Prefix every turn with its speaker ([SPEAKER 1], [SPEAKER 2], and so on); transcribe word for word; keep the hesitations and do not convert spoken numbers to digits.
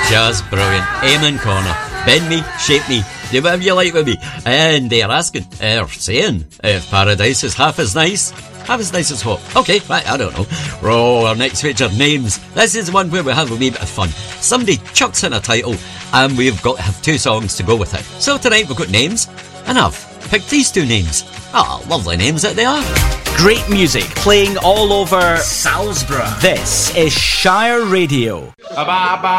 [SPEAKER 1] Just brilliant. Eamon Corner. Bend me, shape me, do whatever you like with me. And they're asking, or saying, if paradise is half as nice, half as nice as what? Okay, right, I don't know. Oh, our next feature, names. This is one where we have a wee bit of fun. Somebody chucks in a title, and we've got to have two songs to go with it. So tonight we've got names, and I've picked these two names. Ah, oh, lovely names that they are.
[SPEAKER 2] Great music playing all over
[SPEAKER 3] Salisbury.
[SPEAKER 2] This is Shire Radio.